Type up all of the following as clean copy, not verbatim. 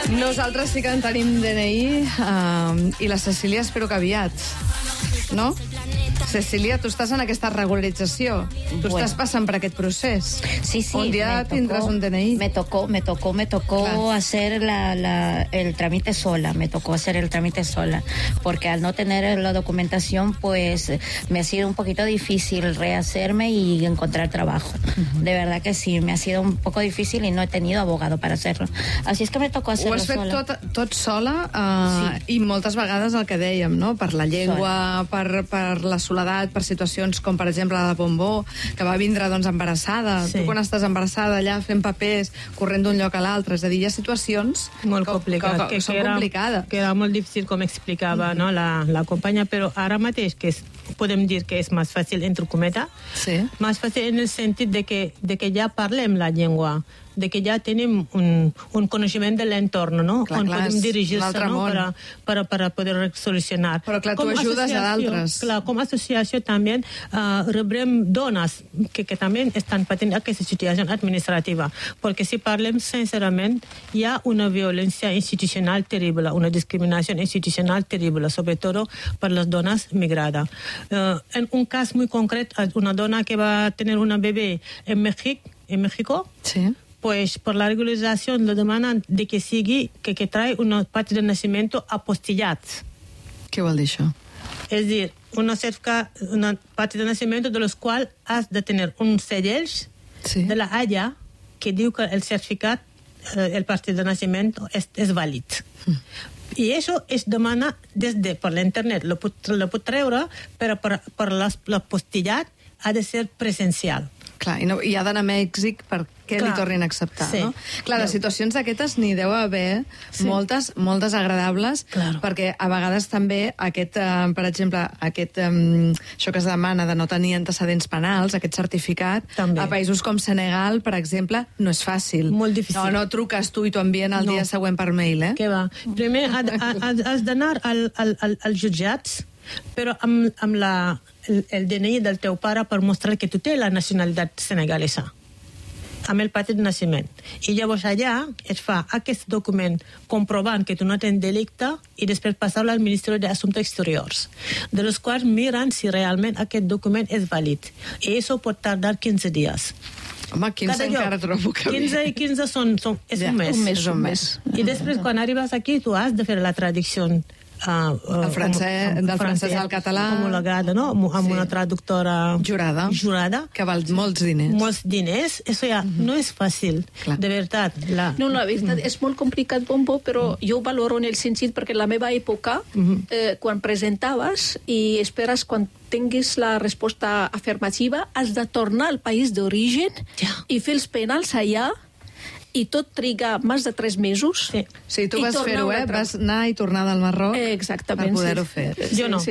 Nosaltres sí que en tenim DNI i la Cecília espero que aviat, no? Cecília, tu estàs en aquesta regularització. Tu estàs passant per aquest procés. Sí. Un día tendrás un DNI. Me tocó claro. Hacer el trámite sola. Me tocó hacer el trámite sola. Porque al no tener la documentación, pues me ha sido un poquito difícil rehacerme y encontrar trabajo. De verdad que sí, me ha sido un poco difícil y no he tenido abogado para hacerlo. Así es que me tocó hacerlo sola. Ho has fet tot sola i moltes vegades el que dèiem, no? Per la llengua, per la soledat, per situacions com, per exemple, la de Bombó, que va vindre doncs, embarassada. Sí. Tu quan estàs embarassada allà fent papers, corrent d'un lloc a l'altre, és a dir, hi ha situacions molt complicades, que són complicades. Que era molt difícil, com explicava no, la companya, però ara mateix que podem dir que és més fàcil, entre cometes, sí. Més fàcil en el sentit de que ja parlem la llengua, de que ja tenim un coneixement de l'entorn, no? Clar, on podem dirigir-se no? per poder solucionar. Però clar, tu ajudes a d'altres. Clar, com a associació també rebrem dones que també estan patint aquesta situació administrativa, perquè si parlem sincerament, hi ha una violència institucional terrible, una discriminació institucional terrible, sobretot per les dones migrades. En un cas muy concret, una dona que va tenir una bebé en México, sí. Pues por la regularización lo demandan de que sigui, que trae una parte de nacimiento apostillat. Què vol dir això? Es decir, una parte de nacimiento de los cuales has de tener un sellell sí. De la Haya que diu que el certificat, el parte de nacimiento és vàlid. I això es demana per l'internet, lo pot treure, però per l'apostillat ha de ser presencial. Clar, i ha d'anar a Mèxic perquè li tornin a acceptar, sí. No? Clar, de situacions d'aquestes n'hi deu haver sí. moltes agradables, claro. Perquè a vegades també aquest, per exemple, això que es demana de no tenir antecedents penals, aquest certificat, també. A països com Senegal, per exemple, no és fàcil. Molt difícil. No truques tu i t'ho envien el dia següent per mail, Què va? Primer has d'anar als jutjats, però amb el DNI del teu pare per mostrar que tu té la nacionalitat senegalesa, amb el paper de naixement. I llavors allà es fa aquest document comprovant que tu no tens delicte i després passar-lo al Ministeri d'Assumptes Exteriors, de los quals miren si realment aquest document és vàlid. I això pot tardar 15 dies. Home, 15 encara trobo que... 15 i 15 és un mes. I després, quan arribes aquí, tu has de fer la traducció del francès al català homologada, no? Amb una traductora jurada que val molts diners. Això ja no és fàcil. Clar. De veritat. No, la veritat és molt complicat, Bombo, però jo ho valoro en el sentit perquè en la meva època, quan presentaves i esperes quan tinguis la resposta afirmativa, has de tornar al país d'origen i fer els penals allà, i tot triga més de 3 mesos. Sí, tu vas fer-ho, vas anar i tornar del Marroc per poder-ho fer. Jo no.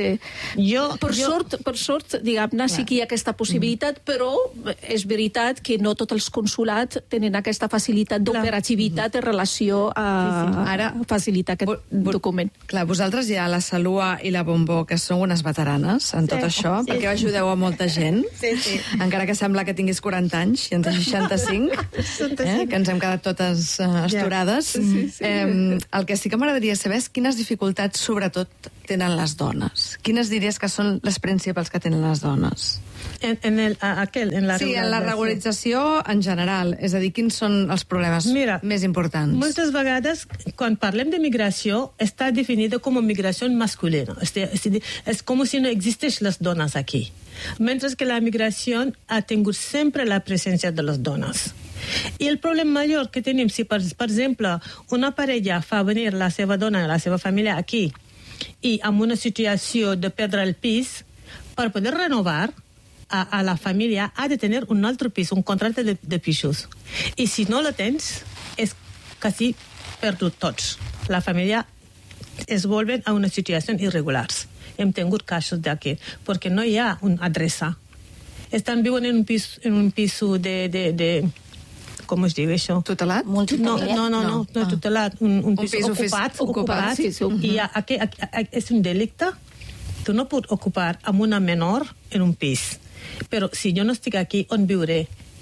Per sort, diguem-ne, sí que hi ha aquesta possibilitat, però és veritat que no tots els consulats tenen aquesta facilitat d'operativitat en relació a facilitar aquest document. Clar, vosaltres hi ha la Salua i la Bombó, que sou unes veteranes en tot això, perquè ajudeu a molta gent, encara que sembla que tinguis 40 anys i en 65, que ens hem quedat totes esturades. El que sí que m'agradaria saber és quines dificultats sobretot tenen les dones. Quines diries que són les principals que tenen les dones? En la regularització en general. És a dir, quins són els problemes més importants? Moltes vegades, quan parlem de migració, està definida com a migració masculina. És com si no existeix les dones aquí. Mentre que la migració ha tingut sempre la presència de les dones. I el problema major que tenim, si per exemple una parella fa venir la seva dona i la seva família aquí i amb una situació de perdre el pis, per poder renovar a la família ha de tenir un altre pis, un contracte de pisos. I si no lo tens, és quasi perdut tots. La família es volven a una situació irregular. Hem tingut casos d'aquí, perquè no hi ha una adreça. Estan viuen en un pis de com es diu això? Tutelat? No, tutelat. Un pis ocupat. I és un delicte. Tu no pots ocupar amb una menor en un pis. Però si jo no estic aquí, on viuré?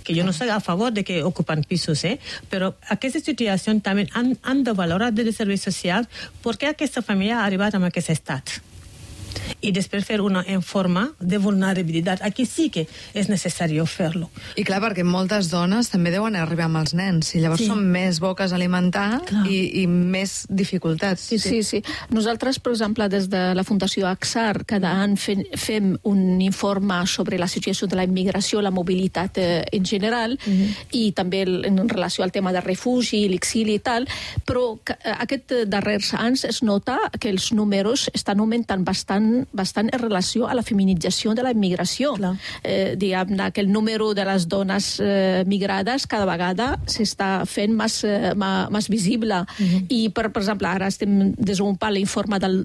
que jo no estic a favor de que ocupen pisos, però aquesta situació també han de valorar des dels serveis socials perquè aquesta família ha arribat a aquest estat. I després fer una en forma de vulnerabilitat. Aquí sí que és necessari fer-lo. I clar, perquè moltes dones també deuen arribar amb els nens, i llavors són més boques a alimentar i més dificultats. Sí. Nosaltres, per exemple, des de la Fundació AXAR, cada any fem un informe sobre la situació de la immigració, la mobilitat en general, i també en relació al tema de refugi, l'exili i tal, però aquests darrers anys es nota que els números estan augmentant bastant en relació a la feminització de la immigració. Diguem-ne que el número de les dones migrades cada vegada s'està fent més visible. I, per exemple, ara estem desenvolupant l'informe del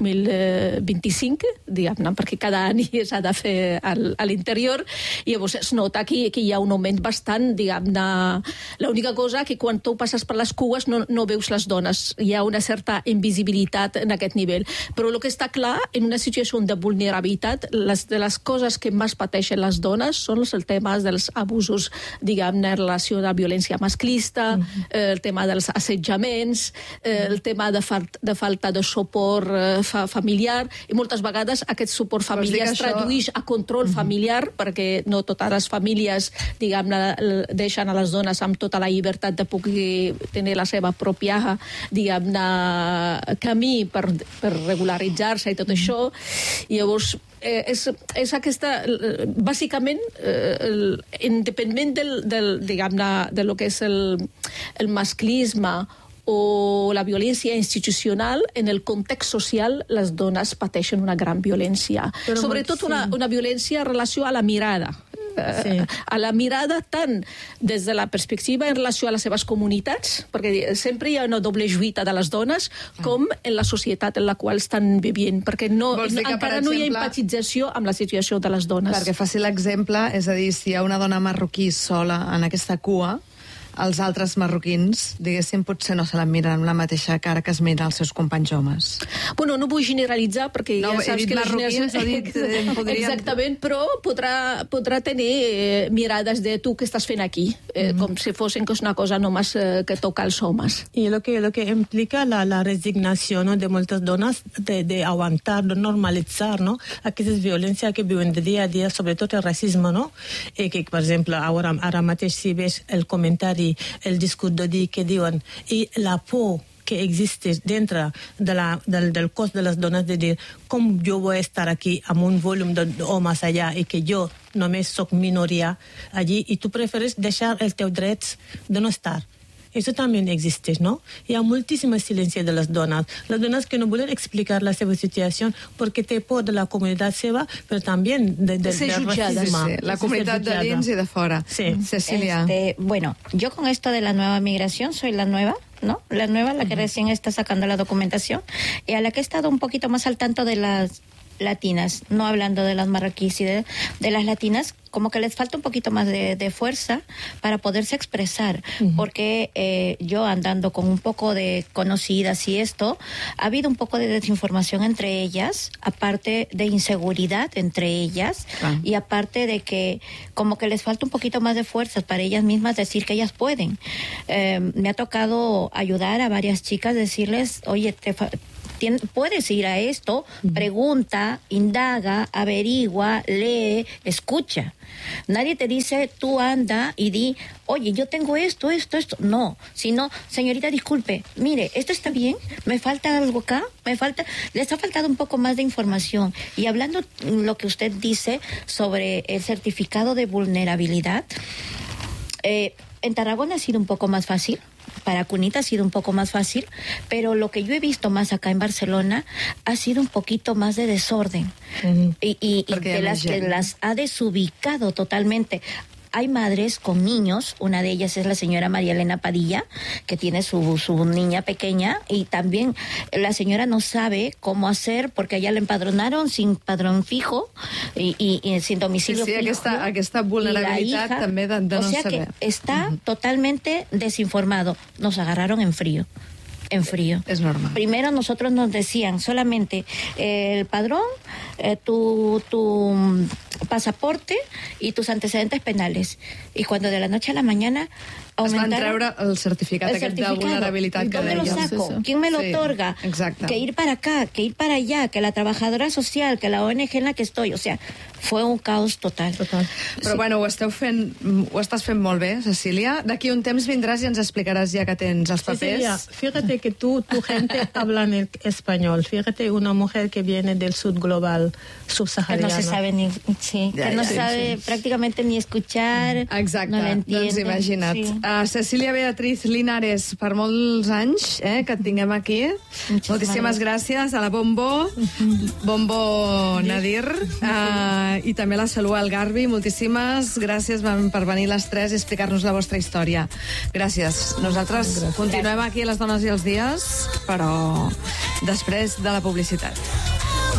2025, diguem-ne, perquè cada any s'ha de fer a l'interior, i llavors es nota que hi ha un augment bastant, diguem-ne. L'única cosa que quan tu passes per les cues no veus les dones. Hi ha una certa invisibilitat en aquest nivell. Però el que està clar, en una situació de vulnerabilitat, de les coses que més pateixen les dones són els temes dels abusos, diguem-ne, en relació a la violència masclista, el tema dels assetjaments, el tema de falta de suport familiar, i moltes vegades aquest suport familiar es tradueix a control familiar, perquè no totes les famílies, diguem-ne, deixen a les dones amb tota la llibertat de poder tenir la seva pròpia, diguem-ne, camí per regularitzar-se i tot això. I llavors és aquesta, bàsicament, independent diguem-ne, de lo que és el masclisme o la violència institucional, en el context social les dones pateixen una gran violència. Sobretot una violència en relació a la mirada. A la mirada tant des de la perspectiva en relació a les seves comunitats, perquè sempre hi ha una doble lluita de les dones, com en la societat en la qual estan vivint, perquè encara no hi ha empatització amb la situació de les dones. Perquè faci l'exemple, és a dir, si hi ha una dona marroquí sola en aquesta cua, els altres marroquins, diguéssim, potser no se la miren amb la mateixa cara que es miren els seus companys homes. Bueno, no vull generalitzar, perquè ja saps que les generacions... Exactament, però podrà tenir mirades de tu que estàs fent aquí, com si fossin que és una cosa només que toca als homes. I el que implica la resignació de moltes dones d'aguantar, de normalitzar aquesta violència que viuen de dia a dia, sobretot el racisme, que, per exemple, ara mateix si ves el comentari, el discurs d'odi que diuen, i la por que existe dentro del cos de les dones de dir com jo vull estar aquí amb un volum d'homes allà i que jo només soc minoria allí i tu preferes deixar els teus drets de no estar. Eso también existe, ¿no? Hi ha moltíssim silenci de les dones que no volen explicar la seva situació perquè té por de la comunitat seva, però també del racisme. La comunitat de dins i de fora. Sí. Cecilia. Bueno, yo con esto de la nueva migración soy la nueva, ¿no? La nueva, la que recién está sacando la documentación, y a la que he estado un poquito más al tanto de las latinas, no hablando de las marroquíes y de las latinas, como que les falta un poquito más de fuerza para poderse expresar, porque yo andando con un poco de conocidas y esto, ha habido un poco de desinformación entre ellas, aparte de inseguridad entre ellas, y aparte de que como que les falta un poquito más de fuerza para ellas mismas decir que ellas pueden. Me ha tocado ayudar a varias chicas, decirles, oye, puedes ir a esto, pregunta, indaga, averigua, lee, escucha. Nadie te dice, tú anda y di, oye, yo tengo esto. No, sino, señorita, disculpe, mire, esto está bien, me falta algo acá, les ha faltado un poco más de información. Y hablando lo que usted dice sobre el certificado de vulnerabilidad, en Tarragona ha sido un poco más fácil. Para Cunita ha sido un poco más fácil, pero lo que yo he visto más acá en Barcelona ha sido un poquito más de desorden y de las que las ha desubicado totalmente. Hay madres con niños, una de ellas es la señora María Elena Padilla, que tiene su niña pequeña, y también la señora no sabe cómo hacer, porque allá la empadronaron sin padrón fijo y sin domicilio fijo. Aquesta vulnerabilitat també de no saber. O sea que está totalmente desinformado. Nos agarraron en frío. Es normal. Primero nosotros nos decían solamente el padrón, tu pasaporte y tus antecedentes penales. Y cuando de la noche a la mañana es van treure el certificat aquest de vulnerabilitat que ¿Dónde lo saco? Sí. ¿Quién me lo otorga? Exacte. Que ir para acá, que ir para allá, que la trabajadora social, que la ONG en la que estoy. O sea, fue un caos total. Però bueno, ho estàs fent molt bé, Cecília. D'aquí un temps vindràs i ens explicaràs ja que tens els papers. Cecilia, fíjate que tu gente habla en español. Fíjate, una mujer que viene del sur global subsahariano. Que no se sabe ni... Sí, que no sabe prácticamente ni escuchar. Exacte, no l'entiende. doncs imagina't. Sí. Cecília Beatriz Linares, per molts anys que et tinguem aquí. Moltíssimes gràcies a la Bombo Nadir, i també a la Salud Algarbi. Moltíssimes gràcies per venir les tres i explicar-nos la vostra història. Gràcies. Nosaltres continuem aquí a Les Dones i els Dies, però després de la publicitat.